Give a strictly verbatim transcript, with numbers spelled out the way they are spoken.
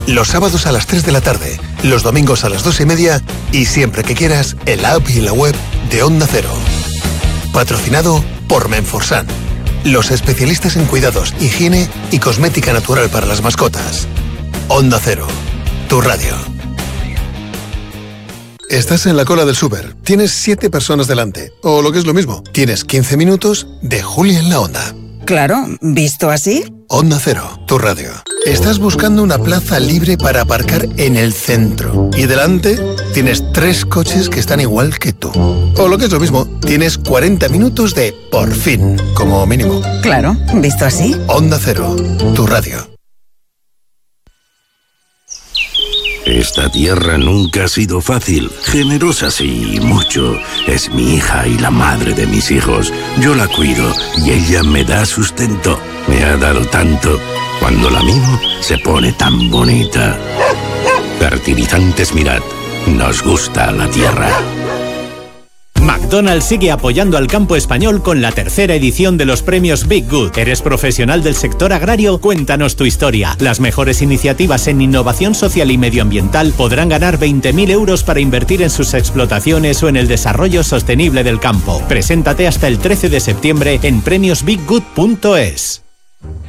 Los sábados a las tres de la tarde, los domingos a las dos y media y siempre que quieras, en la app y en la web de Onda Cero. Patrocinado por Menforsan, los especialistas en cuidados, higiene y cosmética natural para las mascotas. Onda Cero, tu radio. Estás en la cola del súper, tienes siete personas delante, o lo que es lo mismo, tienes quince minutos de Julia en la Onda. Claro, ¿visto así? Onda Cero, tu radio. Estás buscando una plaza libre para aparcar en el centro. Y delante tienes tres coches que están igual que tú. O lo que es lo mismo, tienes cuarenta minutos de por fin, como mínimo. Claro, ¿visto así? Onda Cero, tu radio. Esta tierra nunca ha sido fácil, generosa sí, mucho. Es mi hija y la madre de mis hijos. Yo la cuido y ella me da sustento. Me ha dado tanto. Cuando la mimo, se pone tan bonita. Fertilizantes Mirad. Nos gusta la tierra. McDonald's sigue apoyando al campo español con la tercera edición de los premios Big Good. ¿Eres profesional del sector agrario? Cuéntanos tu historia. Las mejores iniciativas en innovación social y medioambiental podrán ganar veinte mil euros para invertir en sus explotaciones o en el desarrollo sostenible del campo. Preséntate hasta el trece de septiembre en premios big good punto es.